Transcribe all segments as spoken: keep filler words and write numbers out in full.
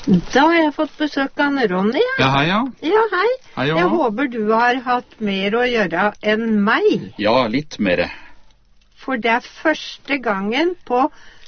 Da har jeg fått besøk av Ronny. Ja, ja hei, ja. Ja, hei. Hei, ja. Jeg håper du har hatt mer å gjøre enn meg. Ja, litt mer. For det er første gangen på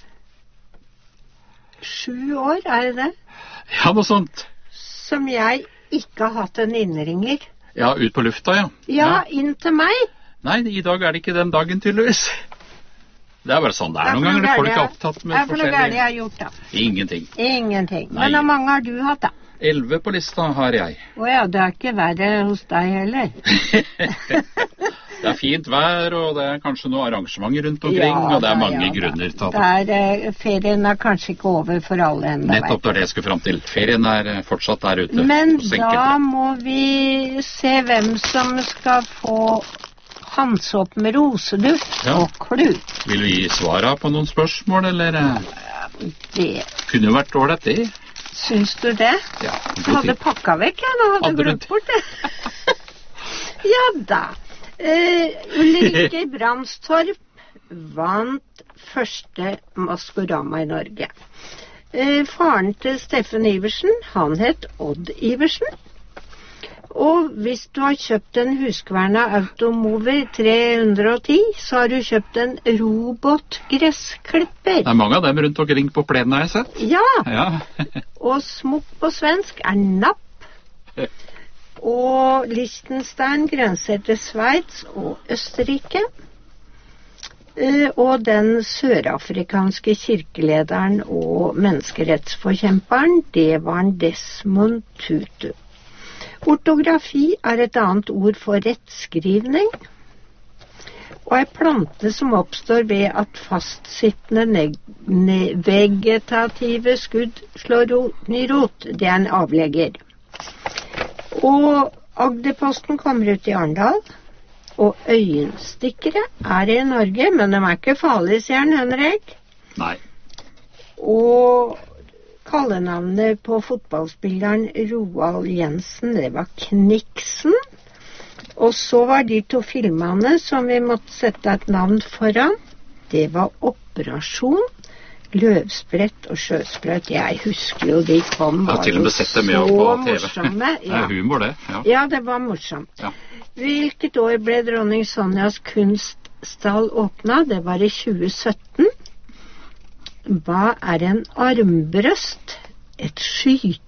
sju år, er det det? Ja, noe sånt. Som jeg ikke har hatt en innringer. Ja, ut på lufta, ja. Ja, ja. Inn til meg. Nei, i dag er det ikke den dagen, tydeligvis. Det er bare sånn det er. Noen ganger er folk er opptatt med forskjellige... Det er for noe gærlig jeg har gjort, da. Ingenting. Ingenting. Nei. Men hvor mange har du hatt, da? Elve på lista har jeg. Åja, det er ikke verre hos deg heller. Det er fint vær, og det er kanskje noen arrangementer rundt omkring, ja, og det er mange ja, grunner til at... Det er, ferien er kanskje ikke over for alle enda. Nettopp det jeg skulle frem til. Ferien er fortsatt der ute. Men da må vi se hvem som skal få... Hanse opp med roseduft ja. Og klut. Vil du gi svaret på noen spørsmål, eller? Det kunne jo vært dårlig det. Syns du det? Ja. Jeg hadde pakket vekk, jeg. Nå hadde jeg glemt bort det. Ja da. Uh, Ulrikke Brandstorp vant første Maskorama i Norge. Uh, faren til Steffen Iversen, han het Odd Iversen. Og hvis du har kjøpt en Husqvarna Automover tre hundre og ti, så har du kjøpt en robotgressklipper. Det er mange av dem rundt omkring på plenen, har jeg sett. Ja, ja. Og smokk på svensk er napp. Og Liechtenstein grenser til Sveits og Østerrike. Og den sørafrikanske kirkelederen og menneskerettsforkjemperen, det var Desmond Tutu. Ortografi er et annet ord for rettskrivning, og er plante som oppstår ved at fastsittende vegetative skudd slår ny rot. Det er en avlegger. Og Agderposten kommer ut i Arendal, og øyenstikkere er i Norge, men de er ikke farlige, sier han, Henrik. Nei. Og... Kallenavnet på fotballspilleren Roald Jensen, det var Kniksen. Og så var de to filmene som vi måtte sette et navn foran. Det var Operasjon, Løvsprett og Sjøsprøyt. Jeg husker jo de kom. Jeg har til og med sett det med på T V. Morsomme. Ja. Det er humor, det. Ja, ja det var morsomt. Ja. Hvilket år ble dronning Sonjas kunststall åpnet? Det var i tjue sytten. Hva er en armbrøst? Et skyte?